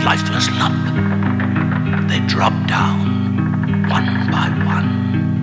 lifeless lump. They drop down, one by one.